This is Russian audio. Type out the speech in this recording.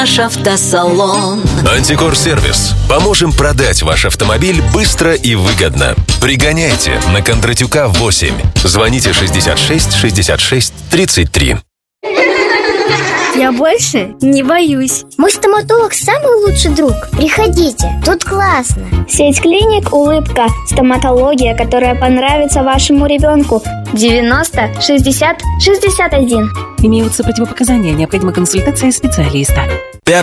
Наш автосалон. Антикор-сервис. Поможем продать ваш автомобиль быстро и выгодно. Пригоняйте на Кондратюка 8. Звоните 66 66 33. Я больше не боюсь. Мой стоматолог самый лучший друг. Приходите, тут классно. Сеть клиник «Улыбка». Стоматология, которая понравится вашему ребенку. 90 60 61. Имеются противопоказания. Необходима консультация специалиста.